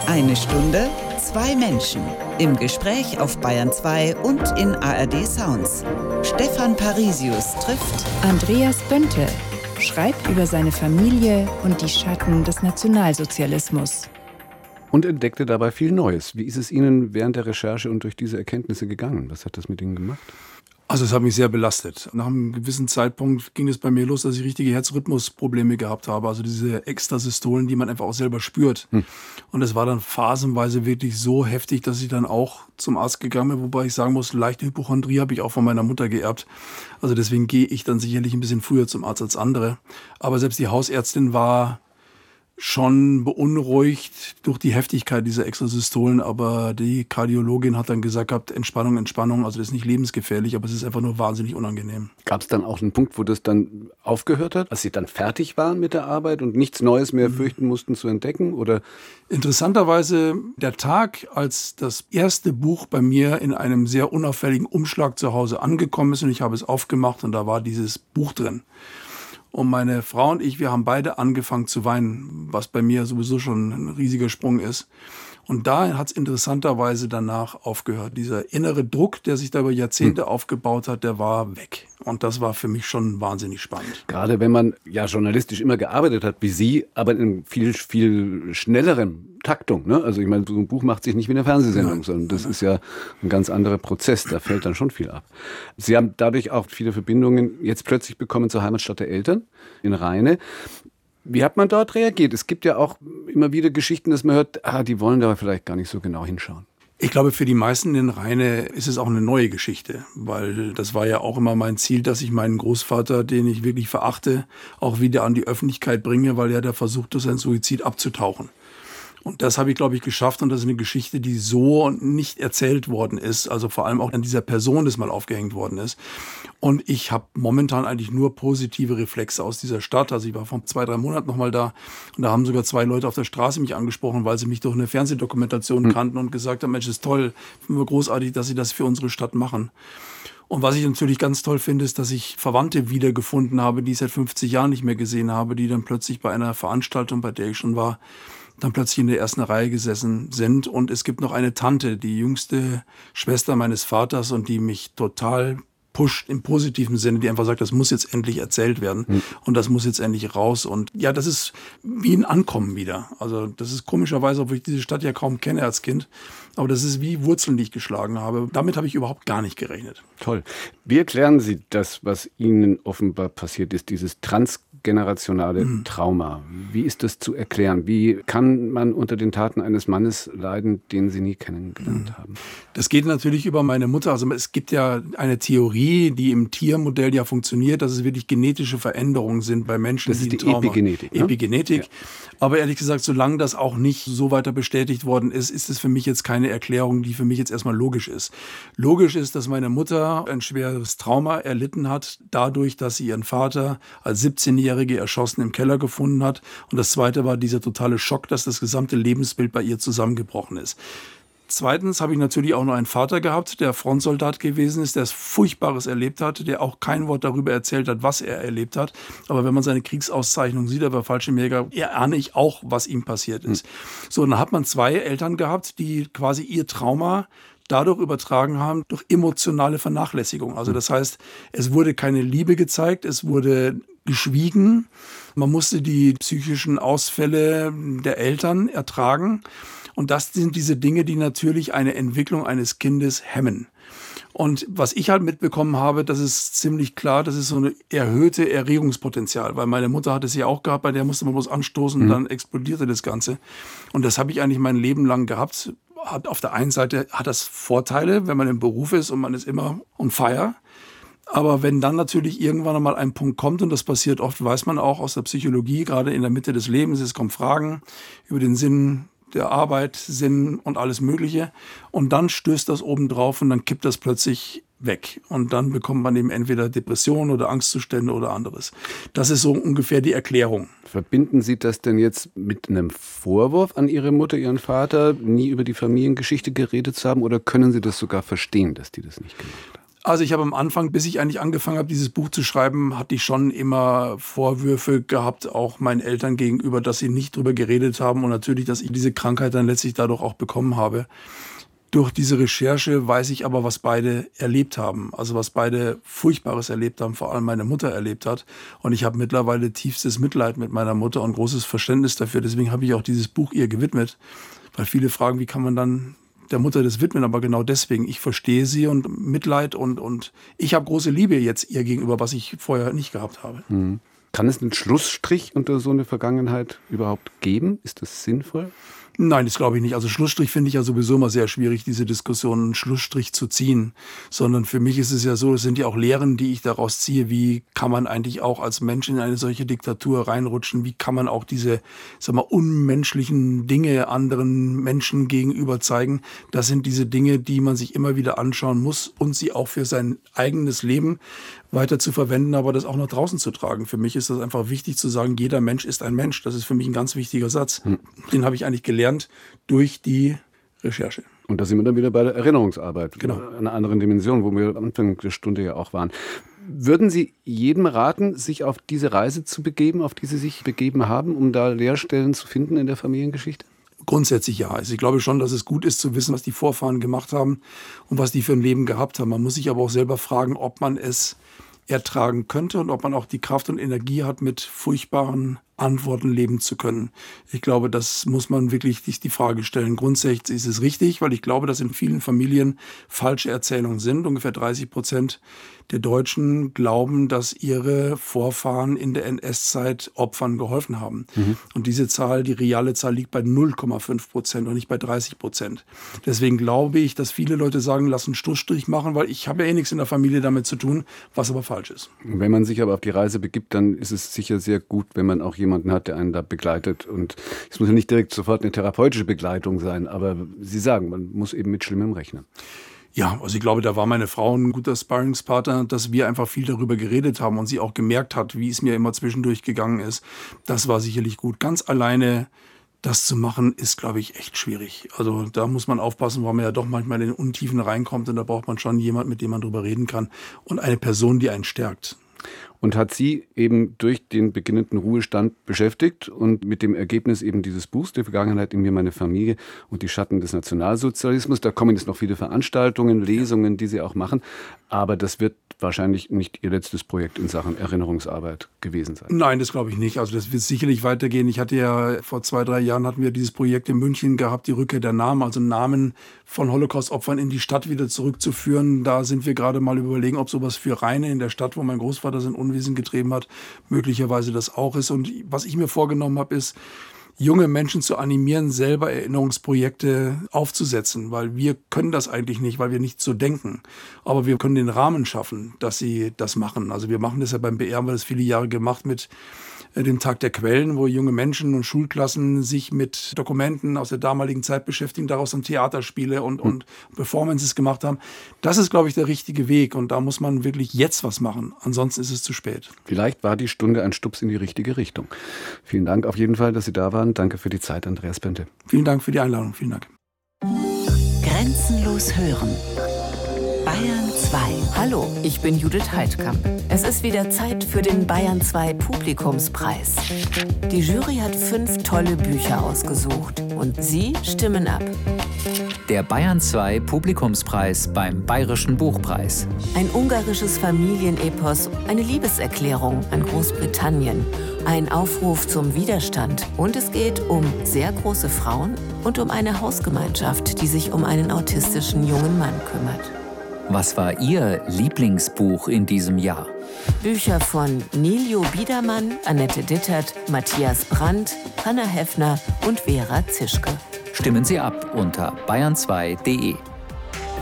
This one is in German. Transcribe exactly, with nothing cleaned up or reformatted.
Eine Stunde, zwei Menschen. Im Gespräch auf Bayern zwei und in A R D Sounds. Stefan Parisius trifft Andreas Bönthe, schreibt über seine Familie und die Schatten des Nationalsozialismus. Und entdeckte dabei viel Neues. Wie ist es Ihnen während der Recherche und durch diese Erkenntnisse gegangen? Was hat das mit Ihnen gemacht? Also es hat mich sehr belastet. Nach einem gewissen Zeitpunkt ging es bei mir los, dass ich richtige Herzrhythmusprobleme gehabt habe. Also diese Extrasystolen, die man einfach auch selber spürt. Hm. Und es war dann phasenweise wirklich so heftig, dass ich dann auch zum Arzt gegangen bin. Wobei ich sagen muss, leichte Hypochondrie habe ich auch von meiner Mutter geerbt. Also deswegen gehe ich dann sicherlich ein bisschen früher zum Arzt als andere. Aber selbst die Hausärztin war schon beunruhigt durch die Heftigkeit dieser Extrasystolen, aber die Kardiologin hat dann gesagt gehabt, Entspannung, Entspannung, also das ist nicht lebensgefährlich, aber es ist einfach nur wahnsinnig unangenehm. Gab es dann auch einen Punkt, wo das dann aufgehört hat, als Sie dann fertig waren mit der Arbeit und nichts Neues mehr fürchten mussten zu entdecken, oder? Interessanterweise der Tag, als das erste Buch bei mir in einem sehr unauffälligen Umschlag zu Hause angekommen ist und ich habe es aufgemacht und da war dieses Buch drin. Und meine Frau und ich, wir haben beide angefangen zu weinen, was bei mir sowieso schon ein riesiger Sprung ist. Und da hat es interessanterweise danach aufgehört. Dieser innere Druck, der sich da über Jahrzehnte hm. aufgebaut hat, der war weg. Und das war für mich schon wahnsinnig spannend. Gerade wenn man ja journalistisch immer gearbeitet hat wie Sie, aber in viel, viel schnelleren Taktung. Ne? Also ich meine, so ein Buch macht sich nicht wie eine Fernsehsendung, ja. sondern das ja. ist ja ein ganz anderer Prozess. Da fällt dann schon viel ab. Sie haben dadurch auch viele Verbindungen jetzt plötzlich bekommen zur Heimatstadt der Eltern in Rheine. Wie hat man dort reagiert? Es gibt ja auch immer wieder Geschichten, dass man hört, ah, die wollen da vielleicht gar nicht so genau hinschauen. Ich glaube, für die meisten in Rheine ist es auch eine neue Geschichte, weil das war ja auch immer mein Ziel, dass ich meinen Großvater, den ich wirklich verachte, auch wieder an die Öffentlichkeit bringe, weil er da versucht, durch seinen Suizid abzutauchen. Und das habe ich, glaube ich, geschafft. Und das ist eine Geschichte, die so nicht erzählt worden ist. Also vor allem auch an dieser Person, das mal aufgehängt worden ist. Und ich habe momentan eigentlich nur positive Reflexe aus dieser Stadt. Also ich war vor zwei, drei Monaten noch mal da. Und da haben sogar zwei Leute auf der Straße mich angesprochen, weil sie mich durch eine Fernsehdokumentation mhm. kannten und gesagt haben, Mensch, das ist toll, finden wir großartig, dass Sie das für unsere Stadt machen. Und was ich natürlich ganz toll finde, ist, dass ich Verwandte wiedergefunden habe, die ich seit fünfzig Jahren nicht mehr gesehen habe, die dann plötzlich bei einer Veranstaltung, bei der ich schon war, dann plötzlich in der ersten Reihe gesessen sind. Und es gibt noch eine Tante, die jüngste Schwester meines Vaters und die mich total pusht im positiven Sinne, die einfach sagt, das muss jetzt endlich erzählt werden mhm. und das muss jetzt endlich raus. Und ja, das ist wie ein Ankommen wieder. Also das ist komischerweise, obwohl ich diese Stadt ja kaum kenne als Kind, aber das ist wie Wurzeln, die ich geschlagen habe. Damit habe ich überhaupt gar nicht gerechnet. Toll. Wie erklären Sie das, was Ihnen offenbar passiert ist, dieses transgenerationale mhm. Trauma? Wie ist das zu erklären? Wie kann man unter den Taten eines Mannes leiden, den Sie nie kennengelernt mhm. haben? Das geht natürlich über meine Mutter. Also es gibt ja eine Theorie, die im Tiermodell ja funktioniert, dass es wirklich genetische Veränderungen sind bei Menschen, das die ist die Trauma. Epigenetik. Ne? Epigenetik. Ja. Aber ehrlich gesagt, solange das auch nicht so weiter bestätigt worden ist, ist es für mich jetzt keine Erklärung, die für mich jetzt erstmal logisch ist. Logisch ist, dass meine Mutter ein schweres Trauma erlitten hat, dadurch, dass sie ihren Vater als siebzehnjährige erschossen im Keller gefunden hat. Und das Zweite war dieser totale Schock, dass das gesamte Lebensbild bei ihr zusammengebrochen ist. Zweitens habe ich natürlich auch noch einen Vater gehabt, der Frontsoldat gewesen ist, der es Furchtbares erlebt hat, der auch kein Wort darüber erzählt hat, was er erlebt hat. Aber wenn man seine Kriegsauszeichnung sieht, er war Fallschirmjäger, ahne ich auch, was ihm passiert ist. Mhm. So, dann hat man zwei Eltern gehabt, die quasi ihr Trauma dadurch übertragen haben, durch emotionale Vernachlässigung. Also das heißt, es wurde keine Liebe gezeigt, es wurde geschwiegen. Man musste die psychischen Ausfälle der Eltern ertragen. Und das sind diese Dinge, die natürlich eine Entwicklung eines Kindes hemmen. Und was ich halt mitbekommen habe, das ist ziemlich klar, das ist so eine erhöhte Erregungspotenzial, weil meine Mutter hat es ja auch gehabt, bei der musste man bloß anstoßen, mhm. dann explodierte das Ganze. Und das habe ich eigentlich mein Leben lang gehabt. Hat auf der einen Seite hat das Vorteile, wenn man im Beruf ist und man ist immer on fire. Aber wenn dann natürlich irgendwann einmal ein Punkt kommt, und das passiert oft, weiß man auch aus der Psychologie, gerade in der Mitte des Lebens, es kommen Fragen über den Sinn der Arbeit, Sinn und alles Mögliche. Und dann stößt das oben drauf und dann kippt das plötzlich weg. Und dann bekommt man eben entweder Depressionen oder Angstzustände oder anderes. Das ist so ungefähr die Erklärung. Verbinden Sie das denn jetzt mit einem Vorwurf an Ihre Mutter, Ihren Vater, nie über die Familiengeschichte geredet zu haben? Oder können Sie das sogar verstehen, dass die das nicht gemacht haben? Also ich habe am Anfang, bis ich eigentlich angefangen habe, dieses Buch zu schreiben, hatte ich schon immer Vorwürfe gehabt, auch meinen Eltern gegenüber, dass sie nicht drüber geredet haben und natürlich, dass ich diese Krankheit dann letztlich dadurch auch bekommen habe. Durch diese Recherche weiß ich aber, was beide erlebt haben, also was beide Furchtbares erlebt haben, vor allem meine Mutter erlebt hat. Und ich habe mittlerweile tiefstes Mitleid mit meiner Mutter und großes Verständnis dafür. Deswegen habe ich auch dieses Buch ihr gewidmet, weil viele fragen, wie kann man dann der Mutter das widmen, aber genau deswegen. Ich verstehe sie und Mitleid und, und ich habe große Liebe jetzt ihr gegenüber, was ich vorher nicht gehabt habe. Hm. Kann es einen Schlussstrich unter so eine Vergangenheit überhaupt geben? Ist das sinnvoll? Nein, das glaube ich nicht. Also Schlussstrich finde ich ja sowieso immer sehr schwierig, diese Diskussion einen Schlussstrich zu ziehen. Sondern für mich ist es ja so, es sind ja auch Lehren, die ich daraus ziehe. Wie kann man eigentlich auch als Mensch in eine solche Diktatur reinrutschen? Wie kann man auch diese, sag mal, unmenschlichen Dinge anderen Menschen gegenüber zeigen? Das sind diese Dinge, die man sich immer wieder anschauen muss und sie auch für sein eigenes Leben weiter zu verwenden, aber das auch nach draußen zu tragen. Für mich ist das einfach wichtig zu sagen, jeder Mensch ist ein Mensch. Das ist für mich ein ganz wichtiger Satz. Hm. Den habe ich eigentlich gelernt durch die Recherche. Und da sind wir dann wieder bei der Erinnerungsarbeit. Genau. Einer anderen Dimension, wo wir am Anfang der Stunde ja auch waren. Würden Sie jedem raten, sich auf diese Reise zu begeben, auf die Sie sich begeben haben, um da Leerstellen zu finden in der Familiengeschichte? Grundsätzlich ja. Also ich glaube schon, dass es gut ist zu wissen, was die Vorfahren gemacht haben und was die für ein Leben gehabt haben. Man muss sich aber auch selber fragen, ob man es ertragen könnte und ob man auch die Kraft und Energie hat, mit furchtbaren Antworten leben zu können. Ich glaube, das muss man wirklich sich die Frage stellen. Grundsätzlich ist es richtig, weil ich glaube, dass in vielen Familien falsche Erzählungen sind. Ungefähr dreißig Prozent der Deutschen glauben, dass ihre Vorfahren in der N S-Zeit Opfern geholfen haben. Mhm. Und diese Zahl, die reale Zahl, liegt bei null Komma fünf Prozent und nicht bei dreißig Prozent. Deswegen glaube ich, dass viele Leute sagen, lass einen Schlussstrich machen, weil ich habe ja eh nichts in der Familie damit zu tun, was aber falsch ist. Wenn man sich aber auf die Reise begibt, dann ist es sicher sehr gut, wenn man auch jemanden hat, der einen da begleitet. Und es muss ja nicht direkt sofort eine therapeutische Begleitung sein, aber Sie sagen, man muss eben mit Schlimmem rechnen. Ja, also ich glaube, da war meine Frau ein guter Sparringspartner, dass wir einfach viel darüber geredet haben und sie auch gemerkt hat, wie es mir immer zwischendurch gegangen ist. Das war sicherlich gut. Ganz alleine das zu machen, ist, glaube ich, echt schwierig. Also da muss man aufpassen, weil man ja doch manchmal in den Untiefen reinkommt und da braucht man schon jemanden, mit dem man drüber reden kann und eine Person, die einen stärkt. Und hat Sie eben durch den beginnenden Ruhestand beschäftigt und mit dem Ergebnis eben dieses Buchs, Die Vergangenheit in mir, meine Familie und die Schatten des Nationalsozialismus. Da kommen jetzt noch viele Veranstaltungen, Lesungen, die Sie auch machen. Aber das wird wahrscheinlich nicht Ihr letztes Projekt in Sachen Erinnerungsarbeit gewesen sein. Nein, das glaube ich nicht. Also das wird sicherlich weitergehen. Ich hatte ja vor zwei, drei Jahren hatten wir dieses Projekt in München gehabt, die Rückkehr der Namen, also Namen von Holocaust-Opfern in die Stadt wieder zurückzuführen. Da sind wir gerade mal überlegen, ob sowas für Rheine in der Stadt, wo mein Großvater sein Unwesen getrieben hat, möglicherweise das auch ist. Und was ich mir vorgenommen habe, ist, junge Menschen zu animieren, selber Erinnerungsprojekte aufzusetzen, weil wir können das eigentlich nicht, weil wir nicht so denken. Aber wir können den Rahmen schaffen, dass sie das machen. Also wir machen das ja beim B R, haben wir das viele Jahre gemacht mit dem Tag der Quellen, wo junge Menschen und Schulklassen sich mit Dokumenten aus der damaligen Zeit beschäftigen, daraus dann Theaterspiele und, und Performances gemacht haben. Das ist, glaube ich, der richtige Weg und da muss man wirklich jetzt was machen. Ansonsten ist es zu spät. Vielleicht war die Stunde ein Stups in die richtige Richtung. Vielen Dank auf jeden Fall, dass Sie da waren. Danke für die Zeit, Andreas Bente. Vielen Dank für die Einladung. Vielen Dank. Grenzenlos hören. Bayern zwei. Hallo, ich bin Judith Heidkamp. Es ist wieder Zeit für den Bayern zwei Publikumspreis. Die Jury hat fünf tolle Bücher ausgesucht und Sie stimmen ab. Der Bayern zwei Publikumspreis beim Bayerischen Buchpreis. Ein ungarisches Familienepos, eine Liebeserklärung an Großbritannien, ein Aufruf zum Widerstand und es geht um sehr große Frauen und um eine Hausgemeinschaft, die sich um einen autistischen jungen Mann kümmert. Was war Ihr Lieblingsbuch in diesem Jahr? Bücher von Niljo Biedermann, Annette Dittert, Matthias Brandt, Hanna Heffner und Vera Zischke. Stimmen Sie ab unter bayern zwei punkt de.